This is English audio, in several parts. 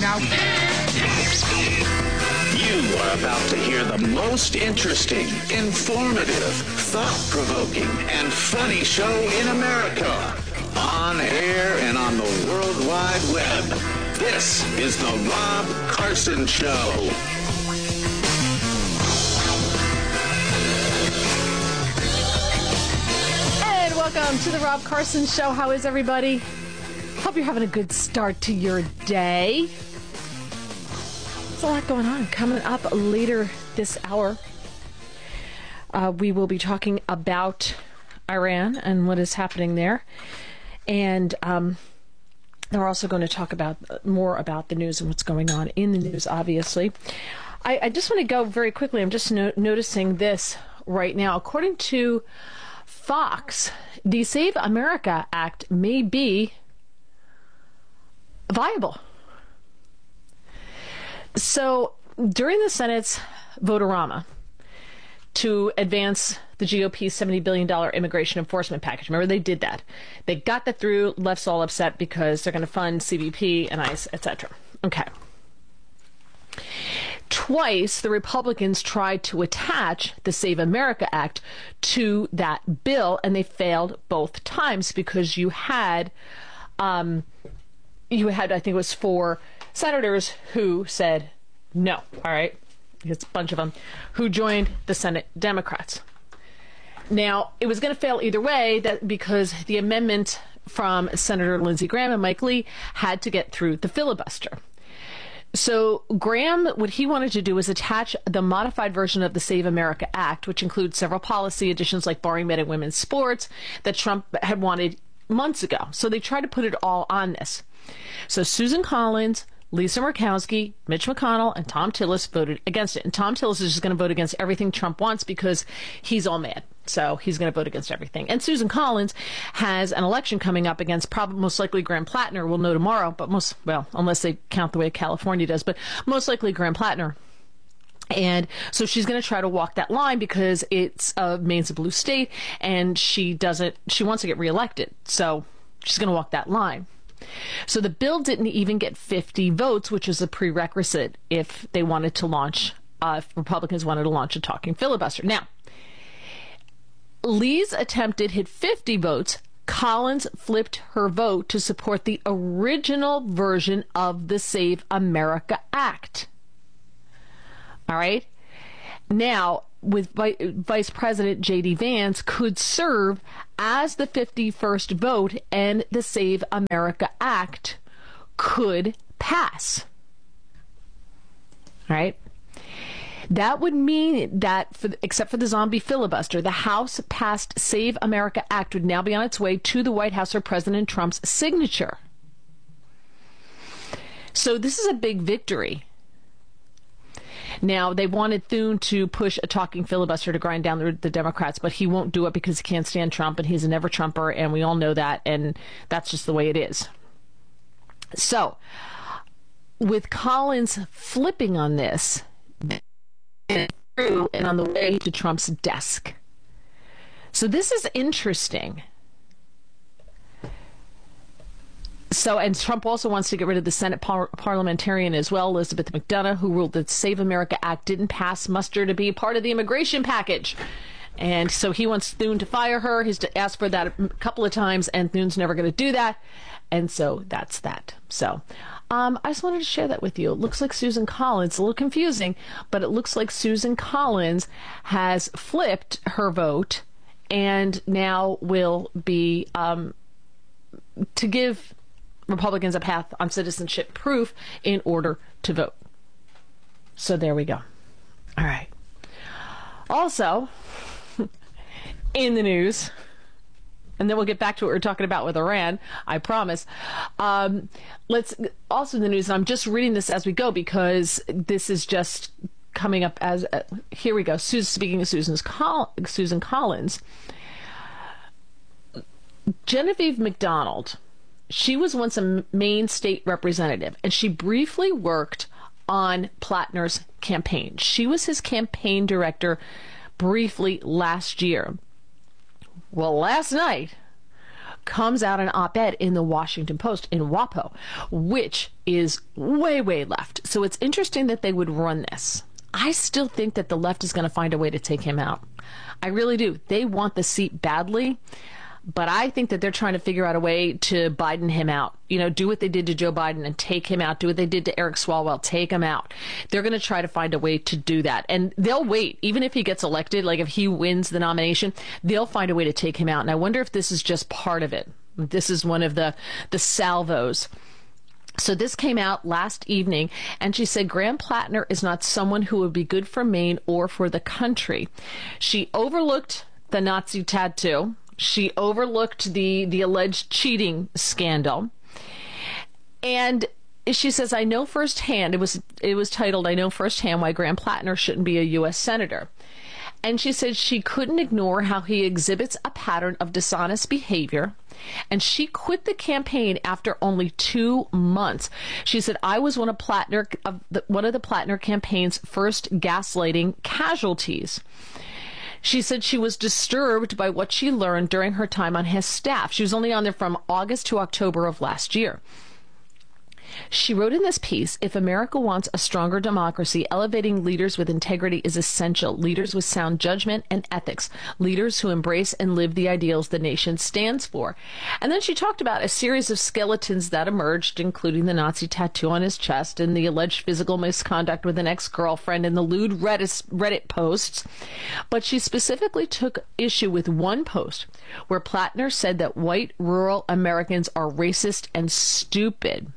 now. You are about to hear the most interesting, informative, thought-provoking, and funny show in America. On air and on the World Wide Web. This is the Rob Carson Show. And welcome to the Rob Carson Show. How is everybody? Hope you're having a good start to your day. There's a lot going on. Coming up later this hour, we will be talking about Iran and what is happening there. And we're also going to talk about more about the news and what's going on in the news, obviously. I just want to go very quickly. I'm just noticing this right now. According to Fox, the Save America Act may be viable. So during the Senate's vote-a-rama to advance the GOP's $70 billion immigration enforcement package, remember they did that. They got that through, left's all upset because they're going to fund CBP and ICE, etc. Okay. Twice, the Republicans tried to attach the Save America Act to that bill, and they failed both times because you had, I think it was 4 senators who said no, all right? It's a bunch of them who joined the Senate Democrats. Now, it was going to fail either way because the amendment from Senator Lindsey Graham and Mike Lee had to get through the filibuster. So Graham, what he wanted to do was attach the modified version of the Save America Act, which includes several policy additions like barring men and women's sports that Trump had wanted months ago. So they tried to put it all on this. So Susan Collins, Lisa Murkowski, Mitch McConnell, and Thom Tillis voted against it. And Thom Tillis is just going to vote against everything Trump wants because he's all mad. So he's going to vote against everything. And Susan Collins has an election coming up against most likely Graham Plattner. We'll know tomorrow, but unless they count the way California does, but most likely Graham Plattner. And so she's going to try to walk that line because Maine's a blue state and she wants to get reelected. So she's going to walk that line. So the bill didn't even get 50 votes, which is a prerequisite if they wanted to launch, if Republicans wanted to launch a talking filibuster. Now, Lee's attempted hit 50 votes. Collins flipped her vote to support the original version of the Save America Act. All right. Now, with Vice President J.D. Vance could serve as the 51st vote and the Save America Act could pass. All right. That would mean that, except for the zombie filibuster, the House-passed Save America Act would now be on its way to the White House or President Trump's signature. So this is a big victory. Now, they wanted Thune to push a talking filibuster to grind down the Democrats, but he won't do it because he can't stand Trump, and he's a never-Trumper, and we all know that, and that's just the way it is. So, with Collins flipping on this, and on the way to Trump's desk. So this is interesting. So, and Trump also wants to get rid of the Senate parliamentarian as well, Elizabeth McDonough, who ruled that the Save America Act didn't pass muster to be part of the immigration package. And so he wants Thune to fire her. He's asked for that a couple of times, and Thune's never going to do that. And so that's that. So I just wanted to share that with you. It looks like Susan Collins, a little confusing, but it looks like Susan Collins has flipped her vote and now will be to give Republicans a path on citizenship proof in order to vote. So there we go. All right. Also, in the news, and then we'll get back to what we're talking about with Iran, I promise. Let's also in the news, and I'm just reading this as we go because this is just coming up as here we go. Speaking of Susan Collins, Genevieve McDonald, she was once a Maine state representative, and she briefly worked on Plattner's campaign. She was his campaign director briefly last year. Well, last night, comes out an op-ed in the Washington Post in WAPO, which is way, way left. So it's interesting that they would run this. I still think that the left is going to find a way to take him out. I really do. They want the seat badly, but I think that they're trying to figure out a way to Biden him out. You know, do what they did to Joe Biden and take him out. Do what they did to Eric Swalwell, take him out. They're going to try to find a way to do that. And they'll wait. Even if he gets elected, like if he wins the nomination, they'll find a way to take him out. And I wonder if this is just part of it. This is one of the salvos. So this came out last evening, and she said Graham Plattner is not someone who would be good for Maine or for the country. She overlooked the Nazi tattoo. She overlooked the alleged cheating scandal. And she says, I know firsthand, it was titled, I know firsthand why Graham Plattner shouldn't be a U.S. Senator. And she said she couldn't ignore how he exhibits a pattern of dishonest behavior. And she quit the campaign after only 2 months. She said, I was one of the Plattner campaign's first gaslighting casualties. She said she was disturbed by what she learned during her time on his staff. She was only on there from August to October of last year. She wrote in this piece, if America wants a stronger democracy, elevating leaders with integrity is essential. Leaders with sound judgment and ethics. Leaders who embrace and live the ideals the nation stands for. And then she talked about a series of skeletons that emerged, including the Nazi tattoo on his chest and the alleged physical misconduct with an ex-girlfriend and the lewd Reddit posts. But she specifically took issue with one post where Plattner said that white rural Americans are racist and stupid.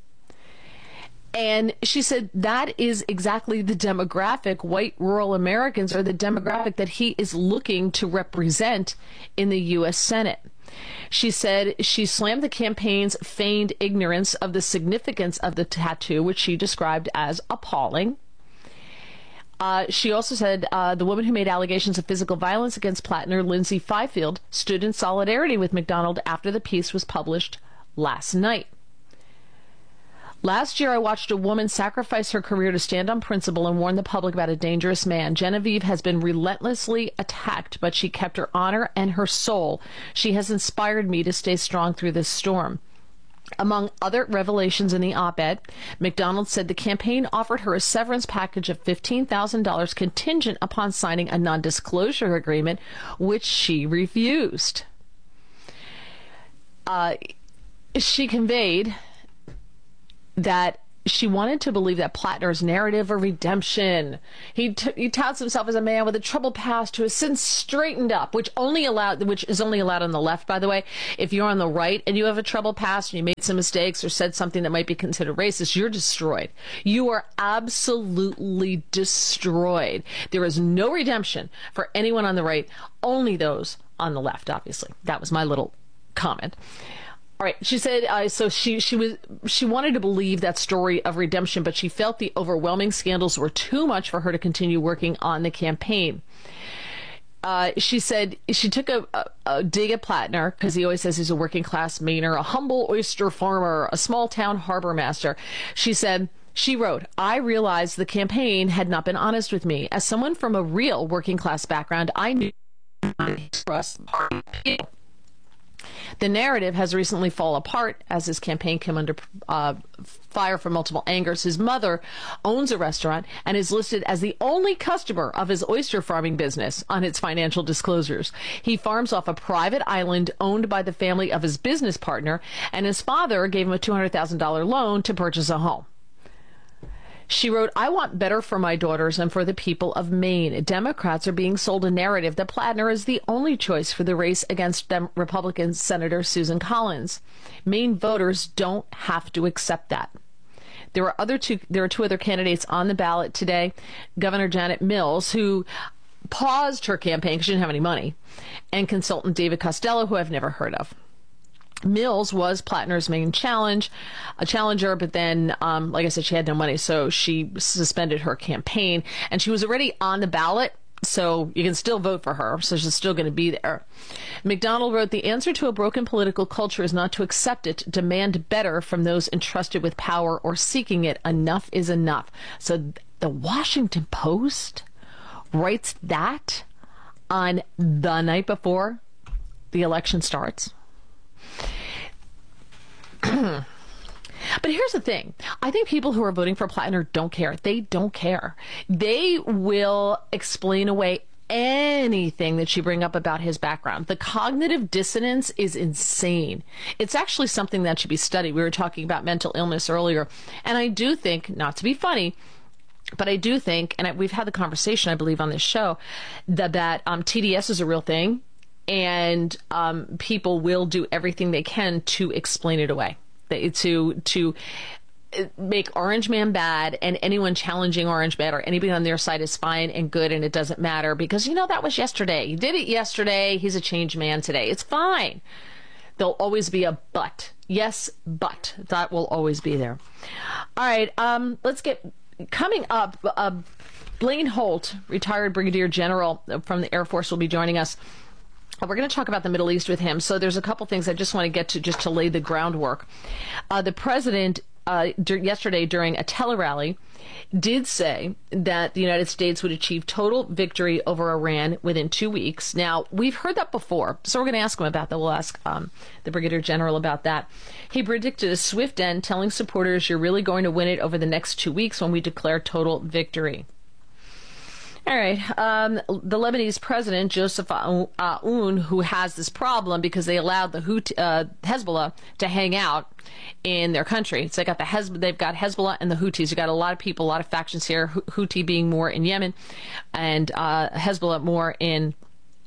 And she said that is exactly the demographic. White rural Americans are the demographic that he is looking to represent in the U.S. Senate. She said she slammed the campaign's feigned ignorance of the significance of the tattoo, which she described as appalling. She also said the woman who made allegations of physical violence against Plattner, Lindsay Fifield, stood in solidarity with McDonald after the piece was published last night. Last year, I watched a woman sacrifice her career to stand on principle and warn the public about a dangerous man. Genevieve has been relentlessly attacked, but she kept her honor and her soul. She has inspired me to stay strong through this storm. Among other revelations in the op-ed, McDonald said the campaign offered her a severance package of $15,000 contingent upon signing a non-disclosure agreement, which she refused. She conveyed that she wanted to believe that Plattner's narrative of redemption, he touts himself as a man with a troubled past who has since straightened up, which is only allowed on the left, by the way. If you're on the right and you have a troubled past and you made some mistakes or said something that might be considered racist, you're destroyed. You are absolutely destroyed. There is no redemption for anyone on the right, only those on the left, obviously. That was my little comment. All right, she said, so she wanted to believe that story of redemption, but she felt the overwhelming scandals were too much for her to continue working on the campaign. She said she took a dig at Plattner because he always says he's a working class Mainer, a humble oyster farmer, a small town harbor master. She wrote, I realized the campaign had not been honest with me. As someone from a real working class background, I knew I trust the party. The narrative has recently fallen apart as his campaign came under fire from multiple angers. His mother owns a restaurant and is listed as the only customer of his oyster farming business on its financial disclosures. He farms off a private island owned by the family of his business partner, and his father gave him a $200,000 loan to purchase a home. She wrote, I want better for my daughters and for the people of Maine. Democrats are being sold a narrative that Plattner is the only choice for the race against Republican Senator Susan Collins. Maine voters don't have to accept that. There are two other candidates on the ballot today. Governor Janet Mills, who paused her campaign because she didn't have any money, and consultant David Costello, who I've never heard of. Mills was Plattner's main challenger, but then, like I said, she had no money, so she suspended her campaign, and she was already on the ballot, so you can still vote for her, so she's still going to be there. McDonald wrote, the answer to a broken political culture is not to accept it, demand better from those entrusted with power or seeking it. Enough is enough. So the Washington Post writes that on the night before the election starts. But here's the thing. I think people who are voting for Plattner don't care. They don't care. They will explain away anything that you bring up about his background. The cognitive dissonance is insane. It's actually something that should be studied. We were talking about mental illness earlier. And I do think, not to be funny, but I do think, and we've had the conversation, I believe, on this show, that TDS is a real thing, and people will do everything they can to explain it away, to make Orange Man bad, and anyone challenging Orange Man or anybody on their side is fine and good, and it doesn't matter because, that was yesterday. He did it yesterday. He's a changed man today. It's fine. There'll always be a but. Yes, but. That will always be there. All right, let's get... Coming up, Blaine Holt, retired Brigadier General from the Air Force, will be joining us. We're going to talk about the Middle East with him. So there's a couple things I just want to get to just to lay the groundwork. The president yesterday during a tele-rally did say that the United States would achieve total victory over Iran within 2 weeks. Now, we've heard that before, so we're going to ask him about that. We'll ask the Brigadier General about that. He predicted a swift end, telling supporters, you're really going to win it over the next 2 weeks when we declare total victory. All right. The Lebanese president, Joseph Aoun, who has this problem because they allowed the Hezbollah to hang out in their country. So they've got Hezbollah and the Houthis. You've got a lot of people, a lot of factions here, Houthi being more in Yemen and Hezbollah more in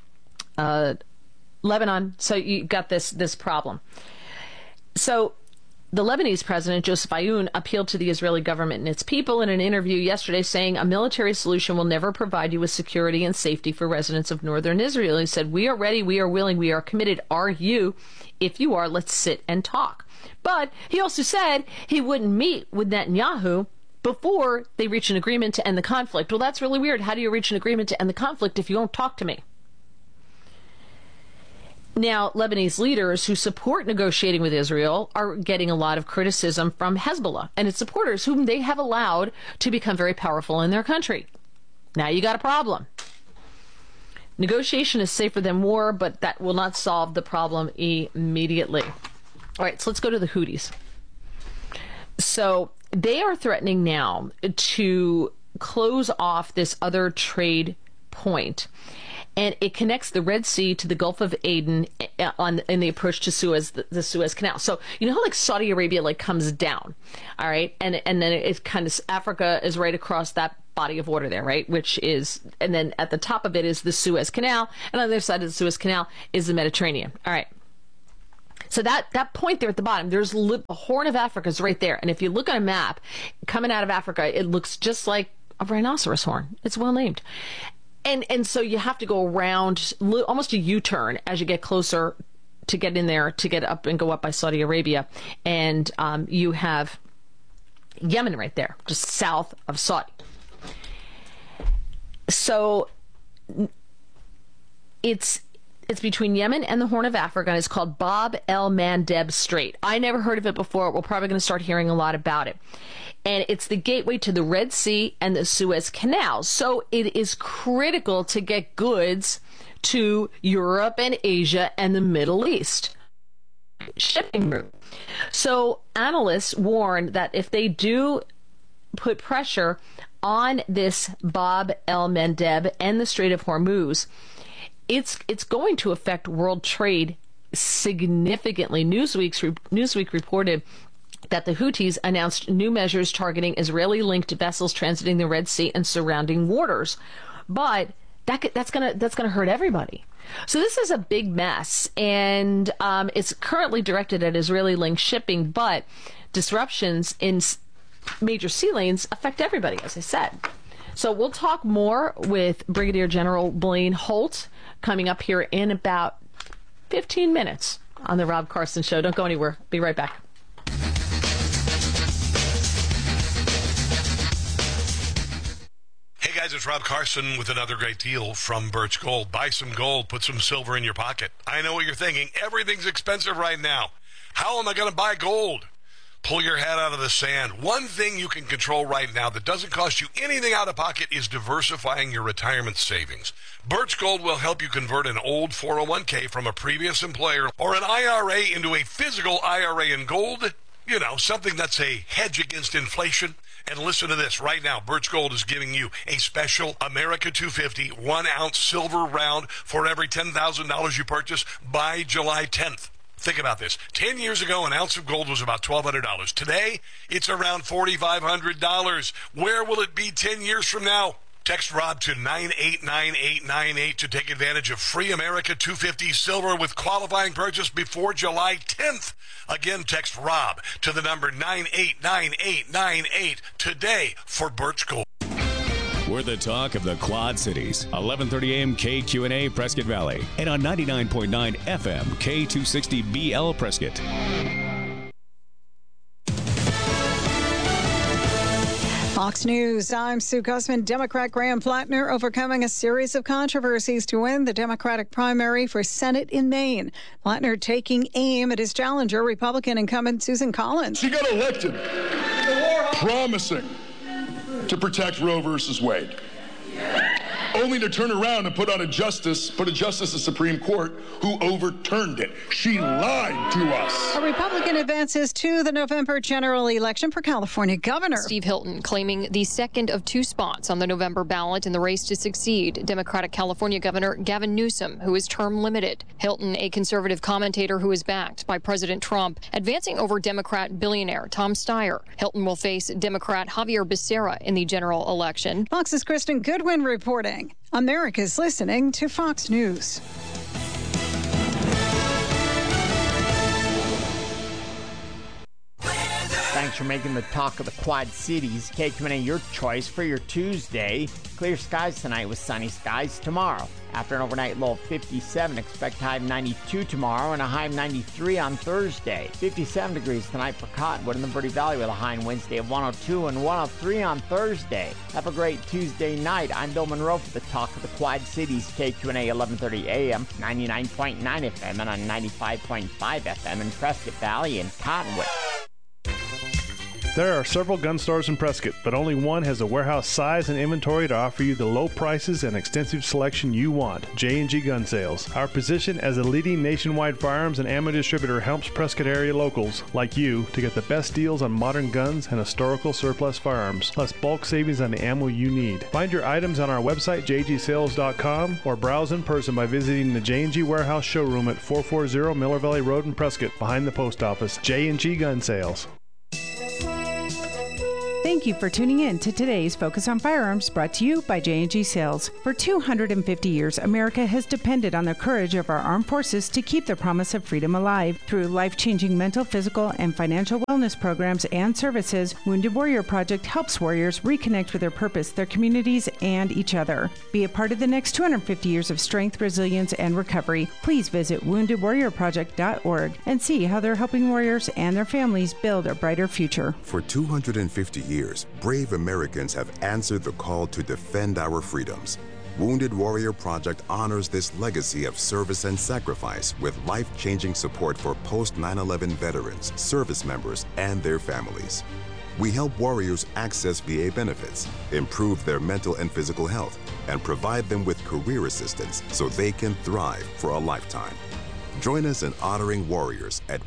Lebanon. So you've got this problem. So the Lebanese president, Joseph Aoun, appealed to the Israeli government and its people in an interview yesterday, saying a military solution will never provide you with security and safety for residents of northern Israel. He said, we are ready, we are willing, we are committed. Are you? If you are, let's sit and talk. But he also said he wouldn't meet with Netanyahu before they reach an agreement to end the conflict. Well, that's really weird. How do you reach an agreement to end the conflict if you won't talk to me? Now, Lebanese leaders who support negotiating with Israel are getting a lot of criticism from Hezbollah and its supporters, whom they have allowed to become very powerful in their country. Now you got a problem. Negotiation is safer than war, but that will not solve the problem immediately. All right, so let's go to the Houthis. So they are threatening now to close off this other trade point. And it connects the Red Sea to the Gulf of Aden in the approach to Suez, the Suez Canal. So you know how like Saudi Arabia like comes down, all right, and then it kind of Africa is right across that body of water there, right? Which is, and then at the top of it is the Suez Canal, and on the other side of the Suez Canal is the Mediterranean. All right. So that point there at the bottom, there's the Horn of Africa is right there, and if you look on a map coming out of Africa, it looks just like a rhinoceros horn. It's well named. And so you have to go around almost a U-turn as you get closer to get in there, to get up and go up by Saudi Arabia. And you have Yemen right there, just south of Saudi. So it's between Yemen and the Horn of Africa, and it's called Bab el-Mandeb Strait. I never heard of it before. We're probably going to start hearing a lot about it. And it's the gateway to the Red Sea and the Suez Canal. So it is critical to get goods to Europe and Asia and the Middle East. Shipping route. So analysts warn that if they do put pressure on this Bab el-Mandeb and the Strait of Hormuz, it's going to affect world trade significantly. Newsweek reported that the Houthis announced new measures targeting Israeli-linked vessels transiting the Red Sea and surrounding waters, but that's gonna hurt everybody. So this is a big mess, and it's currently directed at Israeli-linked shipping, but disruptions in major sea lanes affect everybody, as I said. So we'll talk more with Brigadier General Blaine Holt coming up here in about 15 minutes on the Rob Carson Show. Don't go anywhere. Be right back. Hey guys, it's Rob Carson with another great deal from Birch Gold. Buy some gold, put some silver in your pocket. I know what you're thinking. Everything's expensive right now. How am I going to buy gold? Pull your head out of the sand. One thing you can control right now that doesn't cost you anything out of pocket is diversifying your retirement savings. Birch Gold will help you convert an old 401k from a previous employer or an IRA into a physical IRA in gold something that's a hedge against inflation. And listen to this. Right now, Birch Gold is giving you a special America 250 1-ounce silver round for every $10,000 you purchase by July 10th. Think about this. 10 years ago, an ounce of gold was about $1,200. Today, it's around $4,500. Where will it be 10 years from now? Text Rob to 989898 to take advantage of free America 250 silver with qualifying purchase before July 10th. Again, text Rob to the number 989898 today for Birch Gold. We're the talk of the Quad Cities. 1130 AM KQNA Prescott Valley and on 99.9 FM K260BL Prescott. Fox News, I'm Sue Gussman. Democrat Graham Plattner overcoming a series of controversies to win the Democratic primary for Senate in Maine. Plattner taking aim at his challenger, Republican incumbent Susan Collins. She got elected promising to protect Roe versus Wade, only to turn around and put a justice of the Supreme Court who overturned it. She lied to us. A Republican advances to the November general election for California governor. Steve Hilton claiming the second of two spots on the November ballot in the race to succeed Democratic California Governor Gavin Newsom, who is term limited. Hilton, a conservative commentator who is backed by President Trump, advancing over Democrat billionaire Tom Steyer. Hilton will face Democrat Javier Becerra in the general election. Fox's Kristen Goodwin reporting. America's listening to Fox News. Thanks for making the talk of the Quad Cities. KQNA, your choice for your Tuesday. Clear skies tonight with sunny skies tomorrow. After an overnight low of 57, expect high of 92 tomorrow and a high of 93 on Thursday. 57 degrees tonight for Cottonwood in the Verde Valley with a high on Wednesday of 102 and 103 on Thursday. Have a great Tuesday night. I'm Bill Monroe for the talk of the Quad Cities. KQNA 1130 AM, 99.9 FM and on 95.5 FM in Prescott Valley and Cottonwood. There are several gun stores in Prescott, but only one has the warehouse size and inventory to offer you the low prices and extensive selection you want. J&G Gun Sales. Our position as a leading nationwide firearms and ammo distributor helps Prescott area locals like you to get the best deals on modern guns and historical surplus firearms, plus bulk savings on the ammo you need. Find your items on our website, jgsales.com, or browse in person by visiting the J&G Warehouse showroom at 440 Miller Valley Road in Prescott, behind the post office. J&G Gun Sales. Thank you for tuning in to today's Focus on Firearms, brought to you by J&G Sales. For 250 years, America has depended on the courage of our armed forces to keep the promise of freedom alive. Through life-changing mental, physical, and financial wellness programs and services, Wounded Warrior Project helps warriors reconnect with their purpose, their communities, and each other. Be a part of the next 250 years of strength, resilience, and recovery. Please visit woundedwarriorproject.org and see how they're helping warriors and their families build a brighter future. For 250 years, brave Americans have answered the call to defend our freedoms. Wounded Warrior Project honors this legacy of service and sacrifice with life-changing support for post-9/11 veterans, service members, and their families. We help warriors access VA benefits, improve their mental and physical health, and provide them with career assistance so they can thrive for a lifetime. Join us in honoring warriors at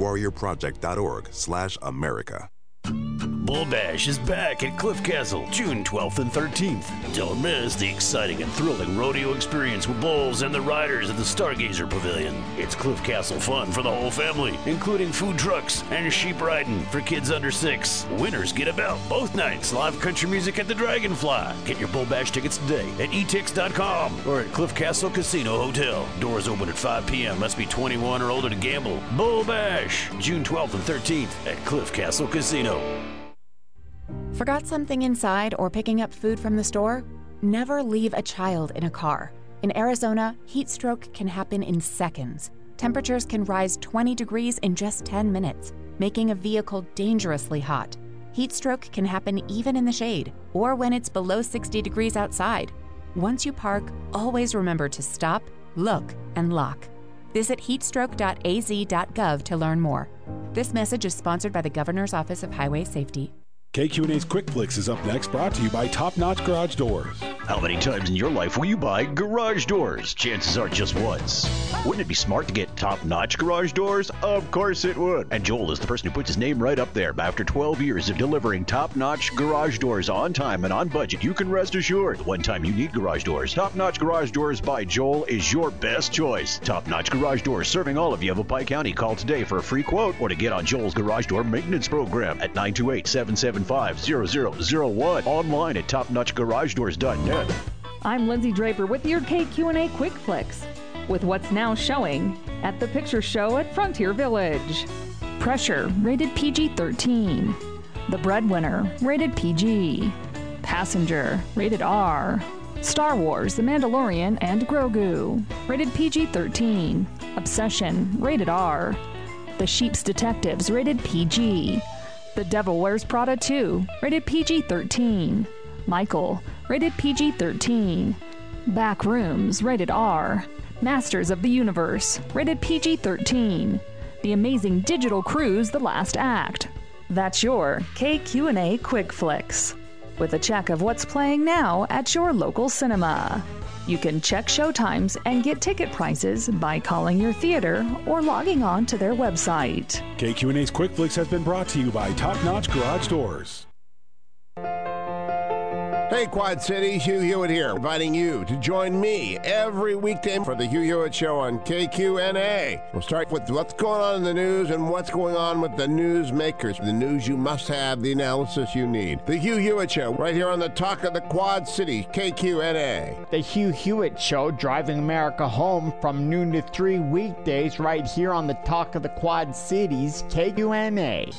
woundedwarriorproject.org/America. Bull Bash is back at Cliff Castle, June 12th and 13th. Don't miss the exciting and thrilling rodeo experience with bulls and the riders at the Stargazer Pavilion. It's Cliff Castle fun for the whole family, including food trucks and sheep riding for kids under 6. Winners get a belt both nights. Live country music at the Dragonfly. Get your Bull Bash tickets today at etix.com or at Cliff Castle Casino Hotel. Doors open at 5 p.m. Must be 21 or older to gamble. Bull Bash, June 12th and 13th at Cliff Castle Casino. Forgot something inside or picking up food from the store? Never leave a child in a car. In Arizona, heat stroke can happen in seconds. Temperatures can rise 20 degrees in just 10 minutes, making a vehicle dangerously hot. Heat stroke can happen even in the shade or when it's below 60 degrees outside. Once you park, always remember to stop, look, and lock. Visit heatstroke.az.gov to learn more. This message is sponsored by the Governor's Office of Highway Safety. KQNA's Quick Flicks is up next, brought to you by Top Notch Garage Doors. How many times in your life will you buy garage doors? Chances are just once. Wouldn't it be smart to get top-notch garage doors? Of course it would. And Joel is the person who puts his name right up there. After 12 years of delivering top-notch garage doors on time and on budget, you can rest assured the one time you need garage doors, Top-Notch Garage Doors by Joel is your best choice. Top-Notch Garage Doors serving all of Yavapai County. Call today for a free quote or to get on Joel's garage door maintenance program at 928-775-0001. Online at topnotchgaragedoors.net. I'm Lindsay Draper with your KQNA Quick Flicks, with what's now showing at the Picture Show at Frontier Village. Pressure, rated PG-13. The Breadwinner, rated PG. Passenger, rated R. Star Wars, The Mandalorian and Grogu, rated PG-13. Obsession, rated R. The Sheep's Detectives, rated PG. The Devil Wears Prada 2, rated PG-13. Michael, rated PG-13. Backrooms, rated R. Masters of the Universe, rated PG-13. The Amazing Digital Cruise, The Last Act. That's your KQNA Quick Flicks, with a check of what's playing now at your local cinema. You can check showtimes and get ticket prices by calling your theater or logging on to their website. KQNA's Quick Flicks has been brought to you by Top Notch Garage Doors. Hey, Quad Cities, Hugh Hewitt here, inviting you to join me every weekday for the Hugh Hewitt Show on KQNA. We'll start with what's going on in the news and what's going on with the news makers. The news you must have, the analysis you need. The Hugh Hewitt Show, right here on the Talk of the Quad Cities, KQNA. The Hugh Hewitt Show, driving America home from noon to 3 weekdays, right here on the Talk of the Quad Cities, KQNA.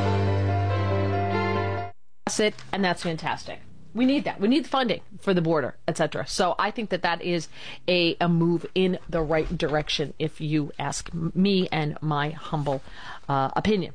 That's it, and that's fantastic. We need that. We need funding for the border, etc. So I think that is a move in the right direction, if you ask me and my humble opinion.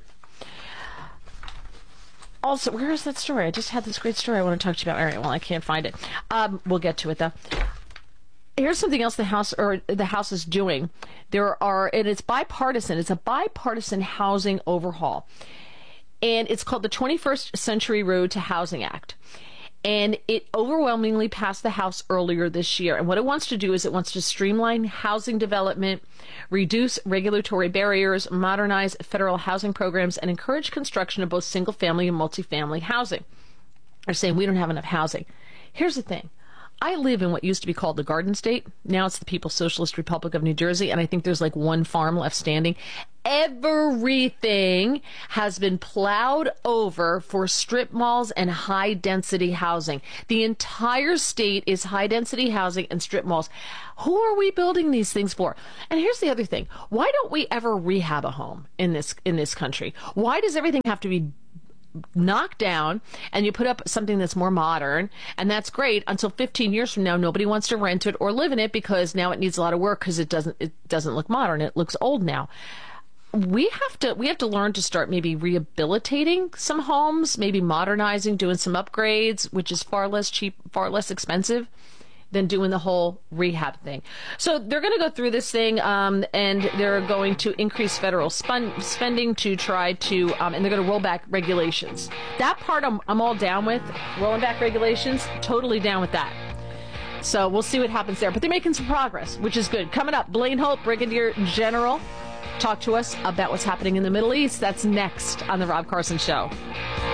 Also, where is that story? I just had this great story I want to talk to you about. All right, well, I can't find it. We'll get to it, though. Here's something else the House is doing. And it's bipartisan. It's a bipartisan housing overhaul. And it's called the 21st Century Road to Housing Act. And it overwhelmingly passed the House earlier this year. And what it wants to do is it wants to streamline housing development, reduce regulatory barriers, modernize federal housing programs, and encourage construction of both single-family and multifamily housing. They're saying we don't have enough housing. Here's the thing. I live in what used to be called the Garden State. Now it's the People's Socialist Republic of New Jersey, and I think there's like one farm left standing. Everything has been plowed over for strip malls and high-density housing. The entire state is high-density housing and strip malls. Who are we building these things for? And here's the other thing. Why don't we ever rehab a home in this country? Why does everything have to be knocked down and you put up something that's more modern, and that's great until 15 years from now nobody wants to rent it or live in it because now it needs a lot of work because it doesn't look modern, it looks old now. We have to learn to start maybe rehabilitating some homes, maybe modernizing, doing some upgrades, which is far less cheap, far less expensive than doing the whole rehab thing. So they're going to go through this thing, and they're going to increase federal spending to try to, and they're going to roll back regulations. That part I'm all down with. Rolling back regulations, totally down with that. So we'll see what happens there. But they're making some progress, which is good. Coming up, Blaine Holt, Brigadier General, talk to us about what's happening in the Middle East. That's next on The Rob Carson Show.